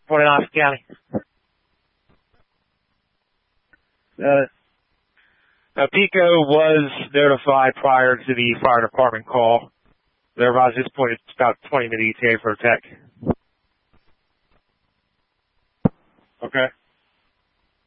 Morning, Austin County. Pico was notified prior to the fire department call. Therefore, at this point, it's about 20-minute ETA for a tech. Okay.